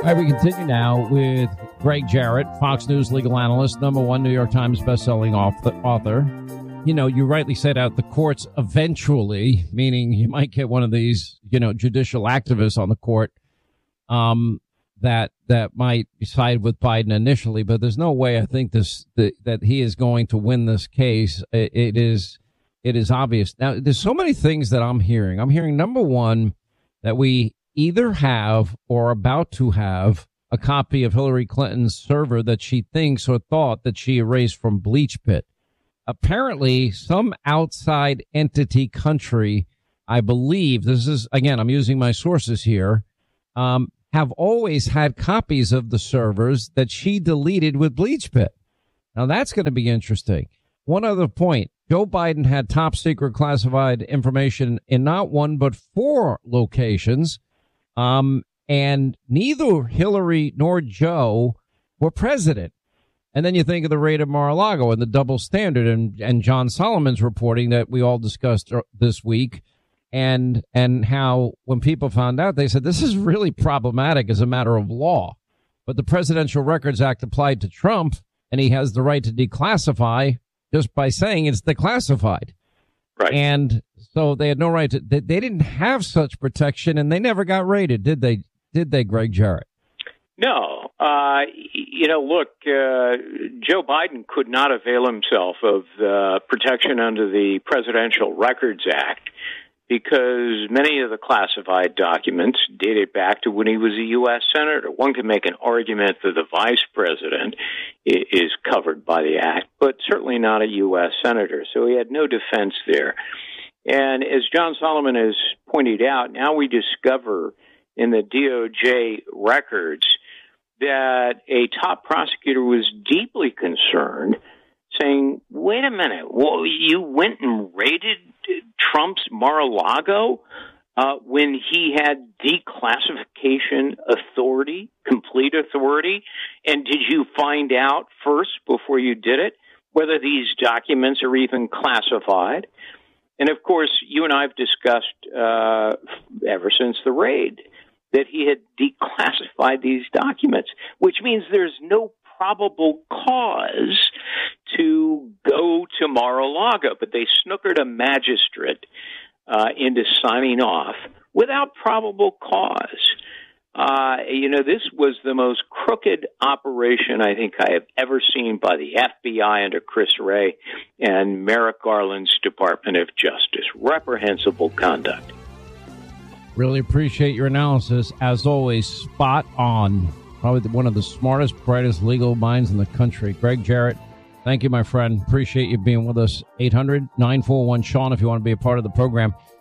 All right, we continue now with Greg Jarrett, Fox News legal analyst, #1 New York Times bestselling author. You know, you rightly said out the courts eventually, meaning you might get one of these, judicial activists on the court that might side with Biden initially. But there's no way I think that he is going to win this case. It is obvious. Now, there's so many things that I'm hearing. I'm hearing, #1, that we either have or are about to have a copy of Hillary Clinton's server that she thinks or thought that she erased from BleachBit. Apparently, some outside entity country, I believe, this is, again, I'm using my sources here, have always had copies of the servers that she deleted with BleachBit. Now, that's going to be interesting. One other point. Joe Biden had top secret classified information in not one, but 4 locations. And neither Hillary nor Joe were president. And then you think of the raid of Mar-a-Lago and the double standard and John Solomon's reporting that we all discussed this week. And how when people found out, they said this is really problematic as a matter of law. But the Presidential Records Act applied to Trump, and he has the right to declassify just by saying it's declassified. Right. And so they had no right to, they didn't have such protection, and they never got raided, did they? Did they, Greg Jarrett? No. Look, Joe Biden could not avail himself of the protection under the Presidential Records Act because many of the classified documents dated back to when he was a U.S. Senator. One can make an argument that the vice president is covered by the act, but certainly not a U.S. Senator. So he had no defense there. And as John Solomon has pointed out, now we discover in the DOJ records that a top prosecutor was deeply concerned, saying, wait a minute, well, you went and raided Trump's Mar-a-Lago when he had declassification authority, complete authority, and did you find out first before you did it whether these documents are even classified? And, of course, you and I have discussed ever since the raid that he had declassified these documents, which means there's no probable cause to go to Mar-a-Lago. But they snookered a magistrate into signing off without probable cause. This was the most crooked operation I think I have ever seen by the FBI under Chris Wray and Merrick Garland's Department of Justice. Reprehensible conduct. Really appreciate your analysis. As always, spot on. Probably one of the smartest, brightest legal minds in the country. Greg Jarrett, thank you, my friend. Appreciate you being with us. 800-941-SEAN if you want to be a part of the program.